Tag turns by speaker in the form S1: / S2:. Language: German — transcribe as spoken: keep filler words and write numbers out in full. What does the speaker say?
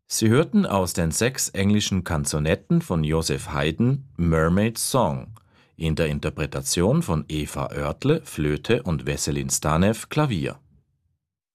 S1: Sie hörten aus den sechs englischen Kanzonetten von Joseph Haydn Mermaid's Song in der Interpretation von Eva Oertle, Flöte und Wesselin Stanev, Klavier.